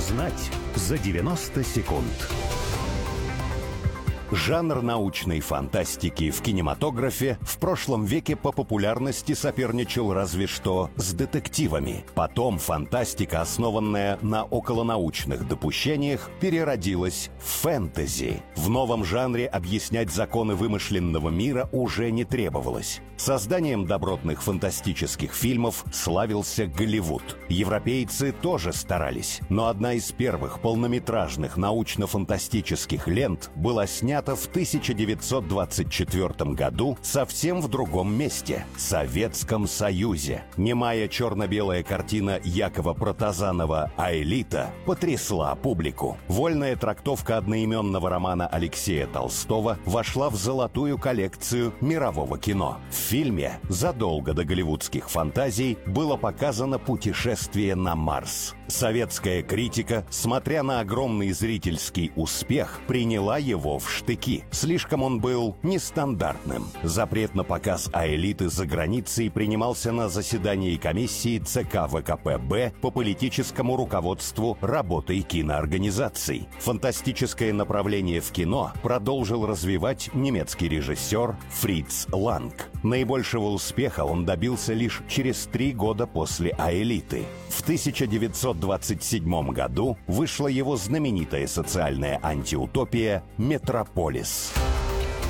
Узнать за 90 секунд. Жанр научной фантастики в кинематографе в прошлом веке по популярности соперничал разве что с детективами. Потом фантастика, основанная на околонаучных допущениях, переродилась в фэнтези. В новом жанре объяснять законы вымышленного мира уже не требовалось. Созданием добротных фантастических фильмов славился Голливуд. Европейцы тоже старались, но одна из первых полнометражных научно-фантастических лент была снята в 1924 году совсем в другом месте – Советском Союзе. Немая черно-белая картина Якова Протазанова «Аэлита» потрясла публику. Вольная трактовка одноименного романа Алексея Толстого вошла в золотую коллекцию мирового кино. В фильме задолго до голливудских фантазий было показано путешествие на Марс. Советская критика, смотря на огромный зрительский успех, приняла его в штыки. Слишком он был нестандартным. Запрет на показ «Аэлиты» за границей принимался на заседании комиссии ЦК ВКПБ по политическому руководству работой киноорганизаций. Фантастическое направление в кино продолжил развивать немецкий режиссер Фриц Ланг. Наибольшего успеха он добился лишь через 3 года после «Аэлиты». В 1927 году вышла его знаменитая социальная антиутопия «Метрополис».